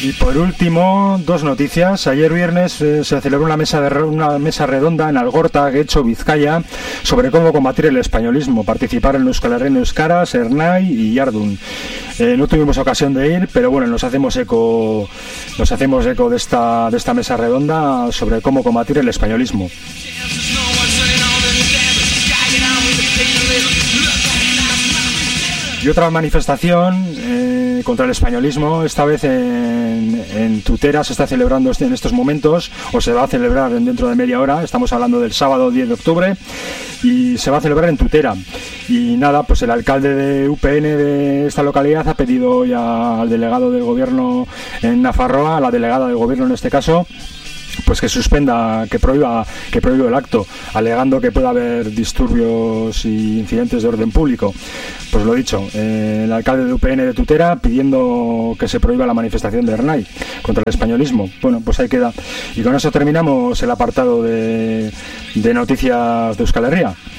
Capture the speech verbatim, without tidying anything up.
Y por último, dos noticias. Ayer viernes eh, se celebró una mesa, de, una mesa redonda en Algorta, Getxo, Vizcaya, sobre cómo combatir el españolismo. Participaron Euskal Herria Euskaraz, Ernai y Yardun. Eh, no tuvimos ocasión de ir, pero bueno, nos hacemos eco, nos hacemos eco de esta, de esta mesa redonda sobre cómo combatir el españolismo. Y otra manifestación eh, contra el españolismo, esta vez en, en Tutera, se está celebrando en estos momentos, o se va a celebrar dentro de media hora. Estamos hablando del sábado diez de octubre, y se va a celebrar en Tutera. Y nada, pues el alcalde de U P N de esta localidad ha pedido ya al delegado del gobierno en Nafarroa, a la delegada del gobierno en este caso, pues que suspenda, que prohíba, que prohíba el acto, alegando que puede haber disturbios y incidentes de orden público. Pues lo dicho, eh, el alcalde de U P N de Tutera pidiendo que se prohíba la manifestación de Ernai contra el españolismo. Bueno, pues ahí queda. Y con eso terminamos el apartado de, de noticias de Euskal Herria.